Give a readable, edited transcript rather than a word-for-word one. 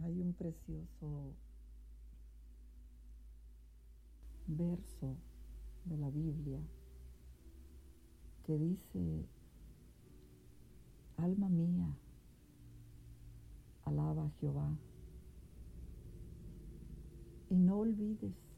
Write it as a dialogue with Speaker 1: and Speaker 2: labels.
Speaker 1: Hay un precioso verso de la Biblia que dice: alma mía, alaba a Jehová, y no olvides